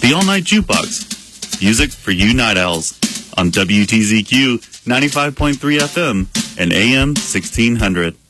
The All Night Jukebox. Music for you night owls. On WTZQ 95.3 FM and AM 1600.